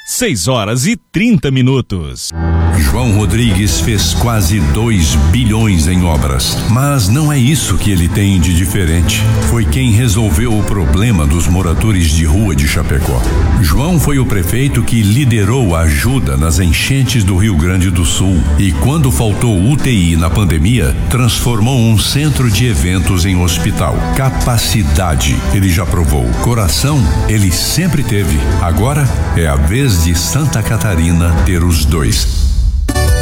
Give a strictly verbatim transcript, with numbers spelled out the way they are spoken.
seis horas e trinta minutos. João Rodrigues fez quase dois bilhões em obras, mas não é isso que ele tem de diferente. Foi quem resolveu o problema dos moradores de rua de Chapecó. João foi o prefeito que liderou a ajuda nas enchentes do Rio Grande do Sul e, quando faltou U T I na pandemia, transformou um centro de eventos em hospital. Capacidade, ele já provou. Coração, ele sempre teve. Agora é a vez de Santa Catarina ter os dois.